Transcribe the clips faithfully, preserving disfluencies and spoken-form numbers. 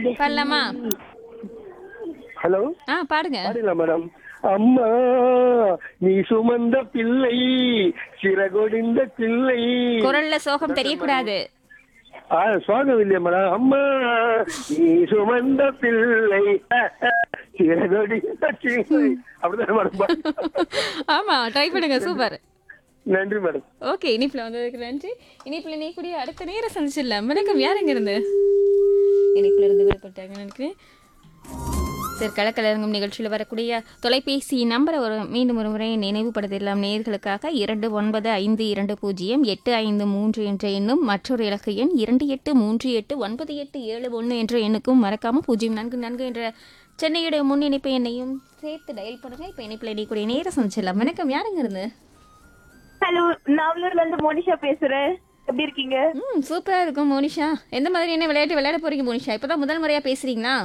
பாடலாமா? ஹலோ, ஆ பாடுங்க. பாடலாம் மேடம். அம்மா நீ சுமந்த பிள்ளை, சிறகொடிந்த பிள்ளை. குரல்ல சோகம் தெரியக்கூடாது. ஆ, சோகம் இல்லையா மேடம்? அம்மா நீ சுமந்த பிள்ளை, சிறகொடிந்த பிள்ளை. அப்படிதான் மேடம். ஆமா, ட்ரை பண்ணுங்க. சூப்பர். நன்றி மேடம். ஓகே, இனிப்புல வந்ததுக்கு நன்றி. இனிப்புல நீ கூடிய அடுத்த நேரம் சந்திச்சிடலாம். வணக்கம், யார் எங்க இருந்து? இனிப்புல இருந்து விடுபட்டாங்க நினைக்கிறேன். சரி, கலக்கலரங்கம் நிகழ்ச்சியில் வரக்கூடிய தொலைபேசி நம்பரை ஒரு மீண்டும் ஒரு முறை நினைவுபடுத்திடலாம் நேயர்களுக்காக. இரண்டு ஒன்பது ஐந்து இரண்டு பூஜ்ஜியம் எட்டு ஐந்து மூன்று என்ற எண்ணும் மற்றொரு இலக்கு எண் இரண்டு எட்டு மூன்று எட்டு ஒன்பது எட்டு ஏழு ஒன்று என்ற எண்ணுக்கும் மறக்காமல் பூஜ்ஜியம் நான்கு நான்கு என்ற சென்னையுடைய முன் இணைப்பு எண்ணையும் சேர்த்து டயல் பண்ணுங்க. இப்போ இணைப்பில் இணைக்கூடிய நேரம் சந்திச்சிடலாம். வணக்கம், யாருங்க இருந்து? ஹலோ, நாவலூர்ல இருந்து மோனிஷா பேசுறேன். எப்படி இருக்கீங்க? ம் சூப்பரா இருக்கும் மோனிஷா. எந்த மாதிரி என்ன விளையாட்டு விளையாட போறீங்க மோனிஷா? இப்பதான் முதல் முறையா பேசுறீங்களா?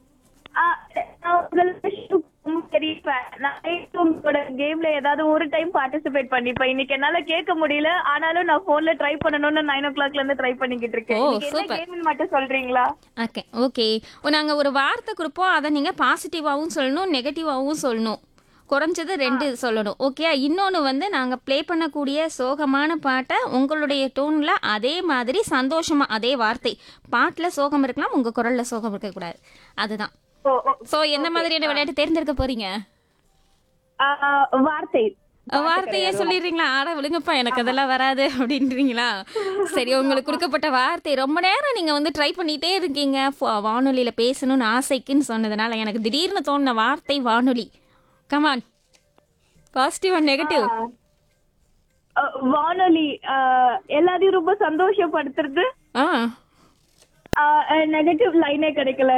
கேம்ல ஏதாவது ஒரு டைம் பார்ட்டிசிபேட் பண்ணிப்பேன். இன்னைக்கு என்னால கேட்க முடியல, ஆனாலும் நான் போன்ல ட்ரை பண்ணணும்னு நைன் ஓ கிளாக்ல இருந்து ட்ரை பண்ணிக்கிட்டு இருக்கேன். ஓ, இன்னைக்கு என்ன சூப்பர். கேம்னு மட்டும் சொல்றீங்களா? ஓகே ஓகே நாங்க ஒரு வார்த்தை கொடுப்போம். அதை நீங்க பாசிட்டிவாவும் சொல்லணும், நெகட்டிவாவும் சொல்லணும். குறைஞ்சது ரெண்டு சொல்லணும். ஓகே, இன்னொன்று வந்து நாங்கள் ப்ளே பண்ணக்கூடிய சோகமான பாட்டை உங்களுடைய டோனில் அதே மாதிரி சந்தோஷமாக அதே வார்த்தை. பாட்டில் சோகம் இருக்கலாம், உங்கள் குரலில் சோகம் இருக்கக்கூடாது. அதுதான். ஓ, ஓ, ஸோ எந்த மாதிரியான விளையாட்டு தேர்ந்தெடுக்க போறீங்க? ஆ, வார்த்தை வார்த்தையே சொல்லிடுறீங்களா? ஆட விழுங்கப்பா, எனக்கு அதெல்லாம் வராது அப்படின்றீங்களா? சரி, உங்களுக்கு கொடுக்கப்பட்ட வார்த்தை ரொம்ப நேரம் நீங்கள் வந்து ட்ரை பண்ணிகிட்டே இருக்கீங்க. வானொலியில் பேசணும்னு ஆசைக்குன்னு சொன்னதுனால எனக்கு திடீர்னு தோணுன வார்த்தை வானொலி. Come on, positive and negative. ஆ, வானொலி ஆ, எல்லாரையும் ரொம்ப சந்தோஷப்படுத்துறது. ஆ நெகட்டிவ் லைனே கிடைக்கல.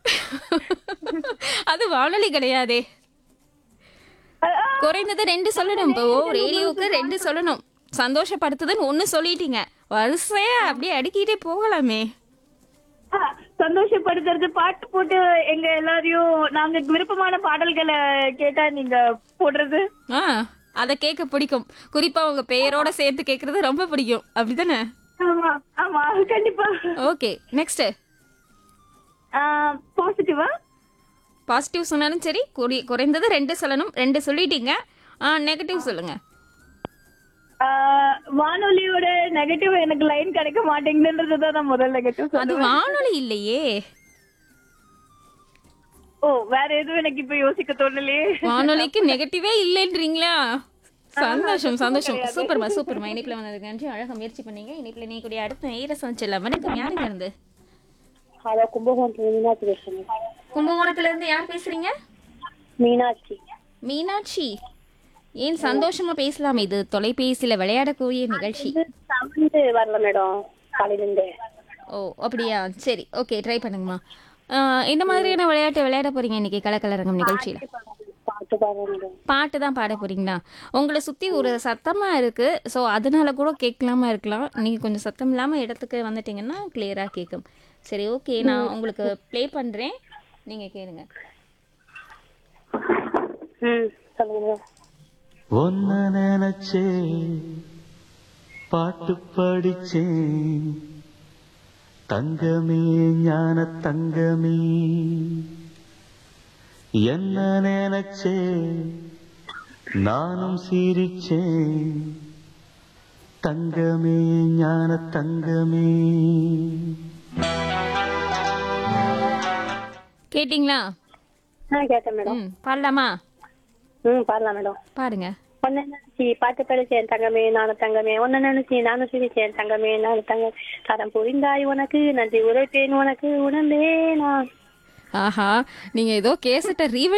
அது வானொலி கிடையாதே. குறைந்தது ரெண்டு சொல்லணும். இப்போ ரேடியோவுக்கு ரெண்டு சொல்லணும். சந்தோஷப்படுத்துதுன்னு ஒன்று சொல்லிட்டீங்க, வரிசையா அப்படியே அடிக்கிட்டே போகலாமே. ஆ, சந்தோஷப்படுத்துறது பாட்டு போட்டு எங்க எல்லாரையும் நாங்க விருப்பமான பாடல்களை கேட்டா நீங்க போடுறது. ஆ அதை கேட்க பிடிக்கும். குறிப்பா உங்க பெயரோட சேர்த்து கேட்கறது ரொம்ப பிடிக்கும், அப்படிதானே? ஆமா ஆமா கண்டிப்பா. Okay, next. பாசிட்டிவா? பாசிட்டிவ் சொன்னாலும் சரி, குறை- குறைந்தது ரெண்டு சொல்லணும். ரெண்டு சொல்லிட்டீங்க. ஆ நெகட்டிவ் சொல்லுங்க. ஆ, வானொலியோட நெகட்டிவ் எனக்கு லைன் கிடைக்க மாட்டேங்குதுன்றதுதான் நான் முதல் நெகட்டிவ் அது சொல்லுவேன். வானொலி இல்லையே. ஓ, வேற எதுவும் எனக்கு இப்ப யோசிக்க தோணலையே. வானொலிக்கு நெகட்டிவே இல்லைன்றீங்களா? சந்தோஷம் சந்தோஷம். சூப்பர்மா சூப்பர்மா. இனிப்புல வந்ததுக்கு நன்றி. அழகா முயற்சி பண்ணீங்க. இனிப்புல நீ கூடிய அடுத்த நேர சமைச்சிடலாம். வணக்கம், யாருங்க இருந்து? ஹலோ, கும்பகோணத்துல மீனாட்சி பேசுறேன். கும்பகோணத்துல இருந்து யார் பேசுறீங்க? மீனாட்சி. மீனாட்சி, ஏன் சந்தோஷமா பேசலாம். இது தொலைபேசியில விளையாடக்கூடிய நிகழ்ச்சி. சவுண்ட் வரல மேடம் காலையில இருந்து. ஓ அப்படியா? சரி, ஓகே, ட்ரை பண்ணுங்கம்மா. இந்த மாதிரியான விளையாட்டு விளையாட போறீங்க இன்னைக்கு கலக்கலரங்கம் நிகழ்ச்சியில? பாட்டு பாடுறேன் மேடம். பாட்டு தான் பாட போறீங்களா? உங்களை சுத்தி ஒரு சத்தமா இருக்கு, ஸோ அதனால கூட கேட்கலாமா இருக்கலாம். நீங்க கொஞ்சம் சத்தம் இல்லாம இடத்துக்கு வந்துட்டீங்கன்னா கிளியரா கேட்கும். சரி, ஓகே, நான் உங்களுக்கு ப்ளே பண்றேன், நீங்க கேளுங்க. ம் சொல்லுங்க. ஒன்ன நினைச்சே பாட்டு படிச்சேன் தங்கமே ஞான தங்கமே, என்ன நினைச்சே நானும் சிரிச்சேன் தங்கமே ஞான தங்கமே. கேட்டிங்களா? ஆ கேட்டேன் மேடம். ம் பாடலாமா? ம் பாடலாம் மேடம். பாடுங்க. ஒன்ன நினைச்சி பாட்டு படிச்சேன் தங்கமே நானும் தங்கமே, ஒன்ன நினைச்சி நானும் சிரிச்சேன் தங்கமே நானும் தங்கமே, தரம் புரிந்தாய் உனக்கு நன்றி உரைப்பேன் உனக்கு உணர்ந்தே நான். ஆஹா, நீங்க ஏதோ கேசட்ட ரீவை